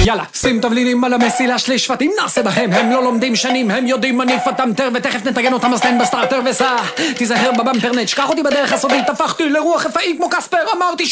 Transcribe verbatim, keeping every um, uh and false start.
יאללה, שים תבלינים על המסילה, שליש שבטים נעשה בהם, הם לא לומדים שנים, הם יודעים מניף הטמטר, ותכף נתגן אותם אז תן בסטארטר וסע, תיזהר בבמפרנט, שכח אותי בדרך הסודית, הפכתי לרוח רפאית כמו קספר, אמרתי ש...